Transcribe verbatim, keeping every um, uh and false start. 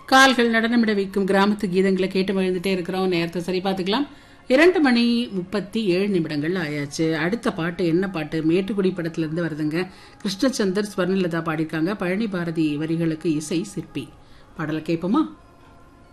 கால்கள் நடனமிட வைக்கும் கிராமத்து கீதங்களை கேட்டு மகிழ்ந்துட்டே இருக்கிறோம். நேரத்தை சரி பார்த்துக்கலாம். இரண்டு மணி முப்பத்தி ஏழு நிமிடங்கள் ஆயாச்சு. அடுத்த பாட்டு என்ன பாட்டு? மேட்டுக்குடி படத்துல இருந்து வருதுங்க. கிருஷ்ணச்சந்தர், ஸ்வர்ணலதா பாடியிருக்காங்க. பழனி பாரதி வரிகளுக்கு இசை சிற்பி. பாடலை கேட்போமா?